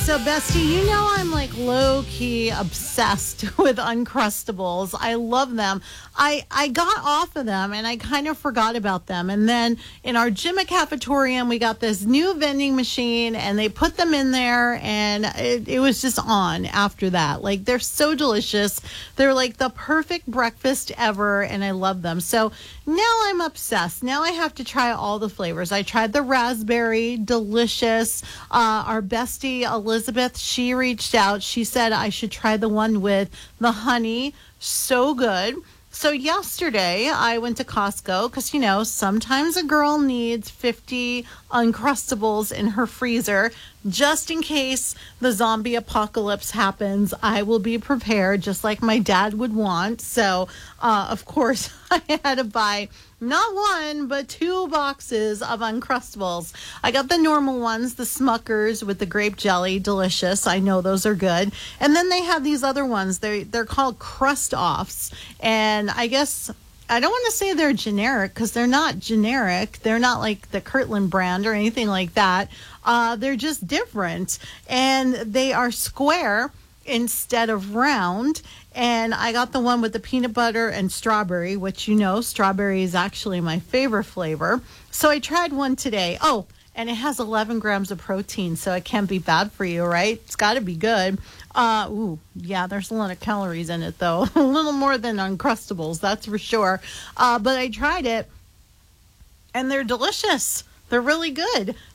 So, Bestie, you know I'm like low-key obsessed with Uncrustables. I love them. I got off of them and I kind of forgot about them. And then in our gym at Cafetorium, we got this new vending machine and they put them in there and it was just on after that. Like, they're so delicious. They're like the perfect breakfast ever and I love them. So now I'm obsessed. Now I have to try all the flavors. I tried the raspberry, delicious. Our bestie, Elizabeth, she reached out. She said I should try the one with the honey. So good. So yesterday I went to Costco because, you know, sometimes a girl needs 50 Uncrustables in her freezer just in case the zombie apocalypse happens. I will be prepared just like my dad would want. So, of course, I had to buy not one, but 2 boxes of Uncrustables. I got the normal ones, the Smuckers with the grape jelly, delicious. I know those are good. And then they have these other ones. They're called Crust Offs. And I guess I don't want to say they're generic because they're not generic. They're not like the Kirtland brand or anything like that. They're just different. And they are square instead of round. And I got the one with the peanut butter and strawberry, which, you know, strawberry is actually my favorite flavor. So I tried one today. Oh, and it has 11 grams of protein, so it can't be bad for you, right? It's got to be good. Yeah, there's a lot of calories in it, though. A little more than Uncrustables, that's for sure. But I tried it, and they're delicious. They're really good.